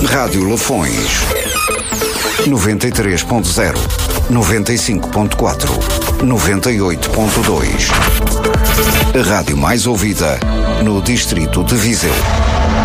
Rádio Lafões 93.0, 95.4, 98.2. A rádio mais ouvida no distrito de Viseu.